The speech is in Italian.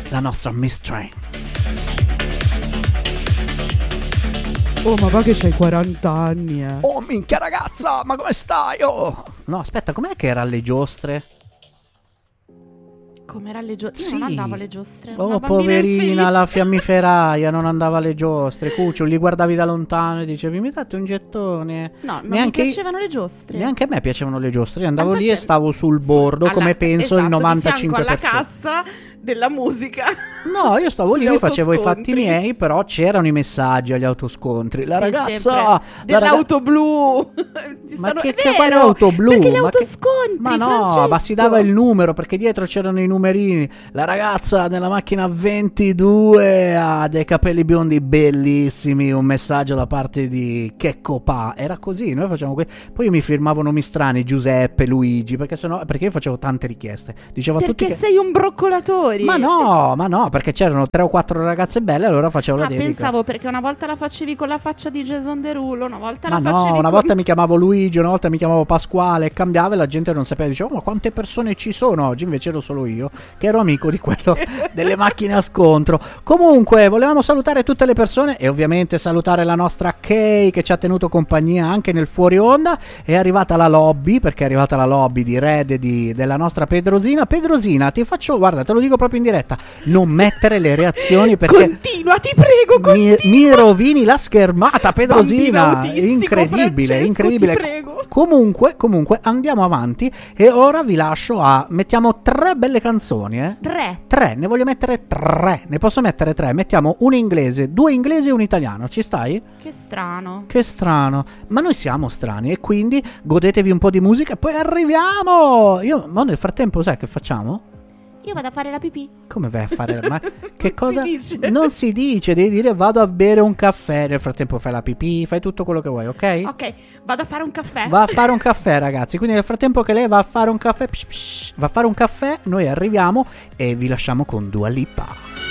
la nostra Miss Trance. Oh, ma va che c'hai 40 anni, Oh, minchia ragazza, ma come stai? Oh. No, aspetta, com'è che era alle giostre? Com'era alle giostre? Io Sì. non andavo alle giostre. Oh, poverina, la fiammiferaia non andava alle giostre. Cuccio, li guardavi da lontano e dicevi: mi date un gettone? No, non mi piacevano le giostre. Neanche a me piacevano le giostre. Io andavo Infatti, lì e stavo sul bordo, come penso il 95%. Di fianco alla cassa della musica. No, io stavo lì, mi facevo i fatti autoscontri. miei, però c'erano i messaggi agli autoscontri. La Sì, ragazza dell'auto blu. Ma che è quale vero, auto blu? Perché le Ma che- autoscontri, Ma no, Francesco. ma si dava il numero perché dietro c'erano i numerini. La ragazza nella macchina 22 ha dei capelli biondi bellissimi. Un messaggio da parte di Checco Pa. Era così, noi facciamo poi io mi firmavo nomi strani, Giuseppe, Luigi, perché io facevo tante richieste. Dicevo a tutti Perché che... sei un broccolatori. Ma no, perché c'erano 3 o 4 ragazze belle, allora facevo la dedica. Pensavo perché una volta la facevi con la faccia di Jason Derulo, una volta Ma la no, facevi una con... volta mi chiamavo Luigi, una volta mi chiamavo Pasquale, cambiava e la gente non sapeva, diceva: ma quante persone ci sono oggi? Invece ero solo io, che ero amico di quello delle macchine a scontro. Comunque, volevamo salutare tutte le persone e ovviamente salutare la nostra Kay che ci ha tenuto compagnia anche nel fuori onda. È arrivata la lobby, perché è arrivata la lobby di Red e della nostra Pedrosina. Pedrosina, ti faccio, guarda, te lo dico proprio in diretta, non mettere le reazioni perché Continua, ti prego, continua. mi rovini la schermata, Pedrosina. Bambino autistico, Incredibile, Francesco, incredibile. ti prego. Comunque andiamo avanti e ora vi lascio mettiamo 3 belle canzoni, eh? 3, ne voglio mettere 3. Ne posso mettere 3. Mettiamo una inglese, 2 inglesi e un italiano. Ci stai? Che strano. Che strano. Ma noi siamo strani e quindi godetevi un po' di musica e poi arriviamo. Ma nel frattempo sai che facciamo? Io vado a fare la pipì. Come vai a fare? Ma che cosa? si dice. Non si dice, devi dire vado a bere un caffè. Nel frattempo fai la pipì, fai tutto quello che vuoi, ok? Ok, vado a fare un caffè. Va a fare un caffè, ragazzi. Quindi nel frattempo che lei va a fare un caffè, va a fare un caffè, noi arriviamo e vi lasciamo con Dua Lipa.